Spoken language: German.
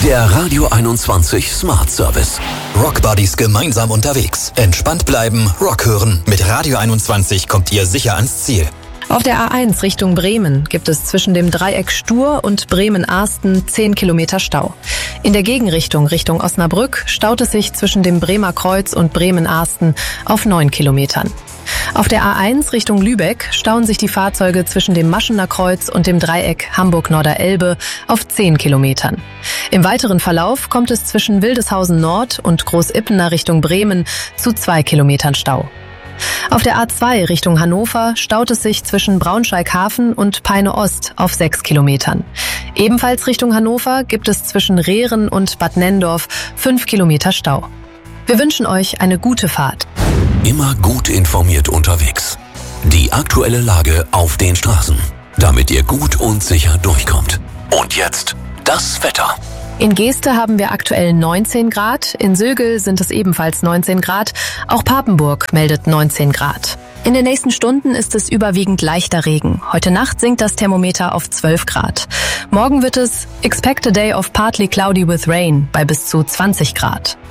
Der Radio 21 Smart Service. Rockbuddies gemeinsam unterwegs. Entspannt bleiben, Rock hören. Mit Radio 21 kommt ihr sicher ans Ziel. Auf der A1 Richtung Bremen gibt es zwischen dem Dreieck Stur und Bremen-Arsten 10 Kilometer Stau. In der Gegenrichtung Richtung Osnabrück staut es sich zwischen dem Bremer Kreuz und Bremen-Arsten auf 9 Kilometern. Auf der A1 Richtung Lübeck stauen sich die Fahrzeuge zwischen dem Maschener Kreuz und dem Dreieck Hamburg-Norder-Elbe auf 10 Kilometern. Im weiteren Verlauf kommt es zwischen Wildeshausen Nord und Großippener Richtung Bremen zu 2 Kilometern Stau. Auf der A2 Richtung Hannover staut es sich zwischen Braunschweig-Hafen und Peine-Ost auf 6 Kilometern. Ebenfalls Richtung Hannover gibt es zwischen Rehren und Bad Nenndorf 5 Kilometer Stau. Wir wünschen euch eine gute Fahrt. Immer gut informiert unterwegs. Die aktuelle Lage auf den Straßen, damit ihr gut und sicher durchkommt. Und jetzt das Wetter. In Geeste haben wir aktuell 19 Grad, in Sögel sind es ebenfalls 19 Grad, auch Papenburg meldet 19 Grad. In den nächsten Stunden ist es überwiegend leichter Regen. Heute Nacht sinkt das Thermometer auf 12 Grad. Morgen wird es expect a day of partly cloudy with rain bei bis zu 20 Grad.